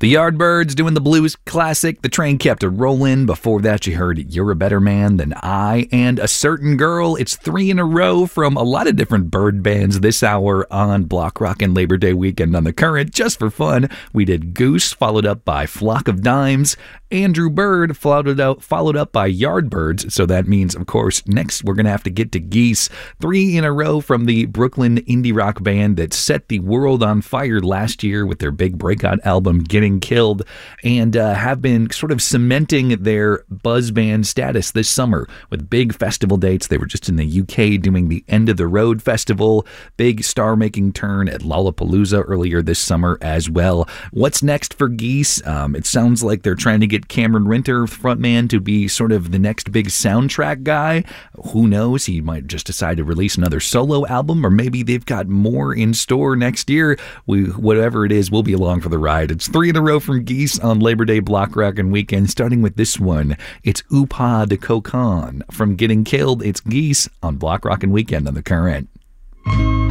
The Yardbirds doing the blues classic. The train kept it rolling. Before that, you heard You're a Better Man Than I and A Certain Girl. It's 3 in a row from a lot of different bird bands this hour on Block Rock and Labor Day weekend on The Current. Just for fun, we did Goose, followed up by Flock of Dimes. Andrew Bird followed up by Yardbirds. So that means, of course, next we're going to have to get to Geese. 3 in a row from the Brooklyn indie rock band that set the world on fire last year with their big breakout album Getting Killed, and have been sort of cementing their buzz band status this summer with big festival dates. They were just in the UK doing the End of the Road Festival, big star-making turn at Lollapalooza earlier this summer as well. What's next for Geese? It sounds like they're trying to get Cameron Rinter, frontman, to be sort of the next big soundtrack guy. Who knows? He might just decide to release another solo album, or maybe they've got more in store next year. Whatever it is, we'll be along for the ride. It's 3 in a row from Geese on Labor Day Block Rock and Weekend, starting with this one. It's Upa de Kokan from Getting Killed. It's Geese on Block Rock and Weekend on The Current.